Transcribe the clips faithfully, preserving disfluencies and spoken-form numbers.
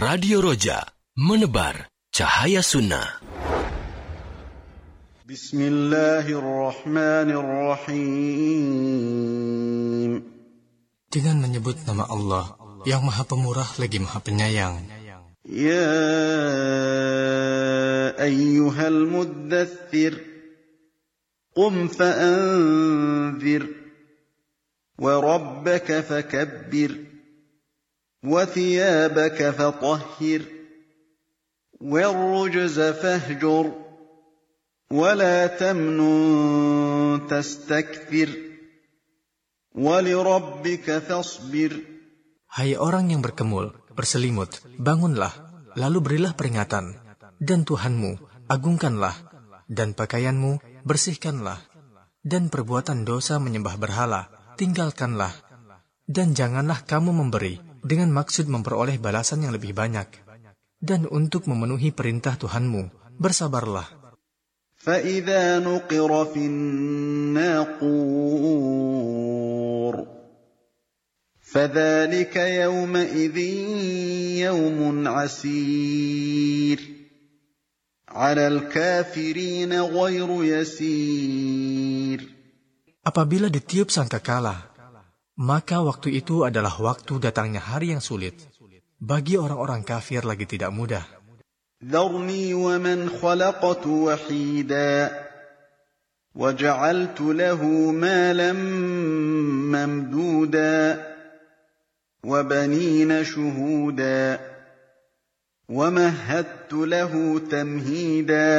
Radio Roja, menebar cahaya sunnah. Bismillahirrahmanirrahim. Dengan menyebut nama Allah yang Maha Pemurah lagi Maha Penyayang. Ya ayyuhal muddaththir, qum fa'anzir, wa rabbaka fakabbir, wa thiyabaka fatahhir, والرجز فاهجر ولا تمنن تستكثر ولربك فاصبر. Hai orang yang berkemul, berselimut, bangunlah, lalu berilah peringatan, dan Tuhanmu, agungkanlah, dan pakaianmu, bersihkanlah, dan perbuatan dosa menyembah berhala, tinggalkanlah, dan janganlah kamu memberi, dengan maksud memperoleh balasan yang lebih banyak. Dan untuk memenuhi perintah Tuhanmu, bersabarlah. فَإِذَا نُقِرَ فِي النَّاقُورِ فَذَلِكَ يَوْمَئِذٍ يَوْمٌ عَسِيرٌ عَلَى الْكَافِرِينَ غَيْرُ يَسِيرٌ. Apabila ditiup sangkakala, maka waktu itu adalah waktu datangnya hari yang sulit. Bagi orang-orang kafir lagi tidak mudah. ذَرْنِي وَمَنْ خَلَقْتُ وَحِيدًا وَجَعَلْتُ لَهُ مَالًا مَمْدُودًا وَبَنِينَ شُهُودًا وَمَهَّدتُّ لَهُ تَمْهِيدًا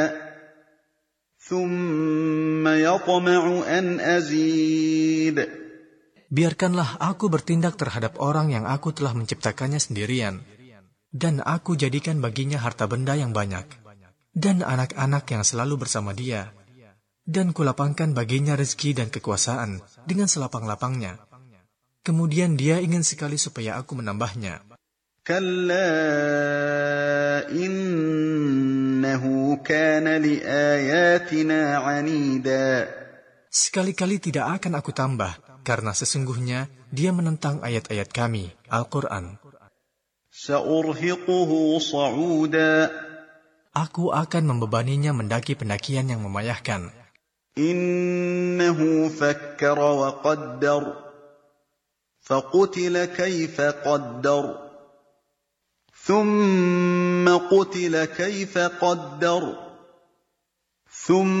ثُمَّ يَطْمَعُ أَنْ أَزِيدَ. Biarkanlah aku bertindak terhadap orang yang aku telah menciptakannya sendirian, dan aku jadikan baginya harta benda yang banyak, dan anak-anak yang selalu bersama dia, dan kulapangkan baginya rezeki dan kekuasaan dengan selapang-lapangnya. Kemudian dia ingin sekali supaya aku menambahnya. Kalla innahu kana liayatina 'anida. Sekali-kali tidak akan aku tambah, karena sesungguhnya dia menentang ayat-ayat kami, Al-Quran. Sa'urhiquhu sa'uda. Aku akan membebaninya mendaki pendakian yang memayahkan. Innahu fakkara wa qaddar. Faqutila kayfa qaddar. Thumma qutila kayfa qaddar. Thumma